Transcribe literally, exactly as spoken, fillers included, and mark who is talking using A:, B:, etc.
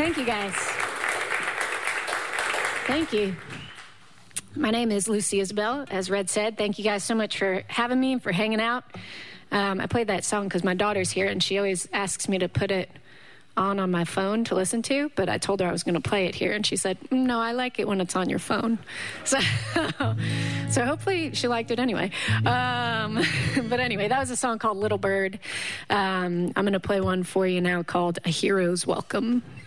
A: Thank you, guys. Thank you. My name is Lucy Isabel, as Red said. Thank you guys so much for having me and for hanging out. Um, I played that song because my daughter's here, and she always asks me to put it on on my phone to listen to, but I told her I was going to play it here, and she said, no, I like it when it's on your phone. So, so hopefully she liked it anyway. Um, but anyway, that was a song called Little Bird. Um, I'm going to play one for you now called A Hero's Welcome.